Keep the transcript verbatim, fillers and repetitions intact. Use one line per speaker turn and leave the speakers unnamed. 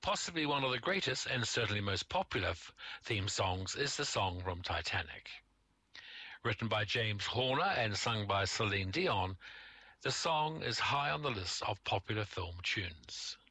Possibly one of the greatest and certainly most popular f- theme songs is the song from Titanic. Written by James Horner and sung by Celine Dion, the song is high on the list of popular film tunes.